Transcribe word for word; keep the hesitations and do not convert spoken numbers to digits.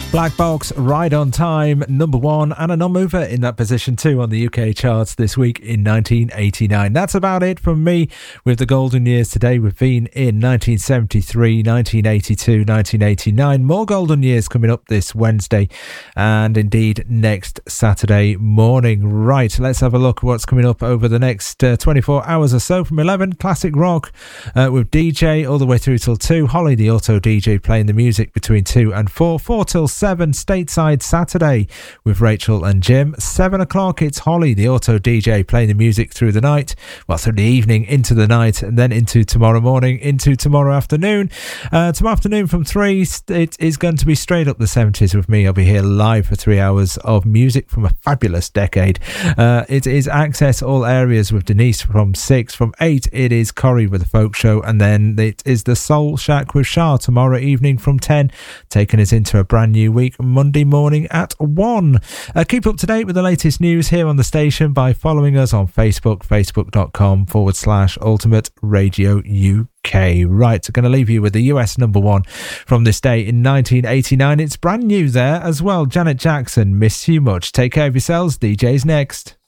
Black Box, Ride on Time, number one, and a non-mover in that position too on the U K charts this week in nineteen eighty-nine. That's about it from me with the golden years today. We've been in nineteen seventy-three, nineteen eighty-two, nineteen eighty-nine. More golden years coming up this Wednesday and indeed next Saturday morning. Right, let's have a look at what's coming up over the next uh, twenty-four hours or so. From eleven, classic rock uh, with D J all the way through till two. Holly, the auto D J, playing the music between two and four. four till seven, Stateside Saturday with Rachel and Jim. seven o'clock, it's Holly, the auto D J, playing the music through the night, well, through the evening, into the night, and then into tomorrow morning, into tomorrow afternoon. Uh, tomorrow afternoon from three, it is going to be straight up the seventies with me. I'll be here live for three hours of music from a fabulous decade. Uh, it is Access All Areas with Denise from six. From eight, it is Corrie with the Folk Show, and then it is the Soul Shack with Shah tomorrow evening from ten, taking us into a brand new week, Monday morning at one. Uh, keep up to date with the latest news here on the station by following us on Facebook, facebook.com forward slash Ultimate Radio U K. Right, I'm going to leave you with the U S number one from this day in nineteen eighty-nine. It's brand new there as well. Janet Jackson, Miss You Much. Take care of yourselves. D J's next.